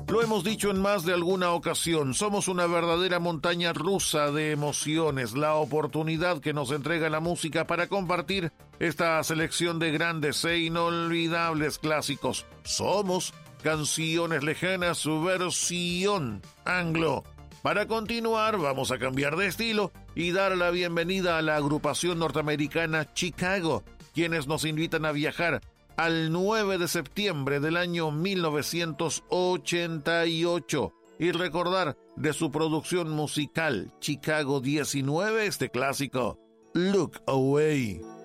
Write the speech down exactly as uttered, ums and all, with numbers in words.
Lo hemos dicho en más de alguna ocasión, somos una verdadera montaña rusa de emociones, la oportunidad que nos entrega la música para compartir esta selección de grandes e inolvidables clásicos. Somos Canciones Lejanas, su versión anglo. Para continuar, vamos a cambiar de estilo y dar la bienvenida a la agrupación norteamericana Chicago, quienes nos invitan a viajar al nueve de septiembre del año mil novecientos ochenta y ocho y recordar de su producción musical Chicago diecinueve este clásico, Look Away.